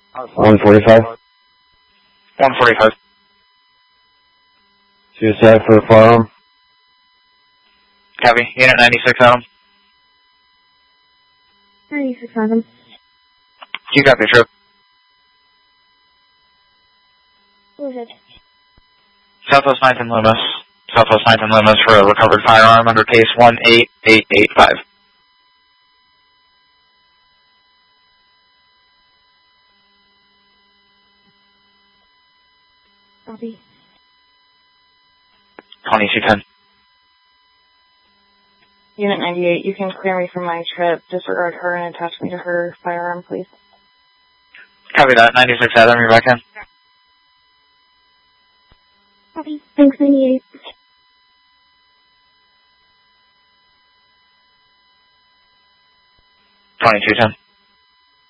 145. 145. Suicide for a firearm. Copy. Unit 96, Adam. 96, Adam. You copy, trip. Who is it? Southwest 9th and Loomis. Southwest 9th and Loomis for a recovered firearm under case 18885. Copy. 2210. Unit 98, you can clear me from my trip. Disregard her and attach me to her firearm, please. Copy that. 96 Adam, you're back in. Copy. Thanks, 98. 2210.